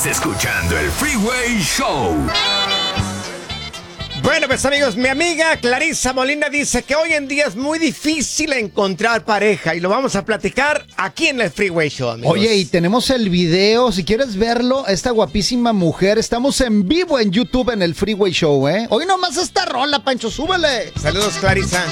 Estás escuchando el Freeway Show. Bueno, pues amigos, mi amiga Clarisa Molina dice que hoy en día es muy difícil encontrar pareja y lo vamos a platicar aquí en el Freeway Show, amigos. Oye, y tenemos el video, si quieres verlo, esta guapísima mujer, estamos en vivo en YouTube en el Freeway Show, ¿eh? Hoy nomás esta rola, Pancho, súbele. Saludos, Clarisa.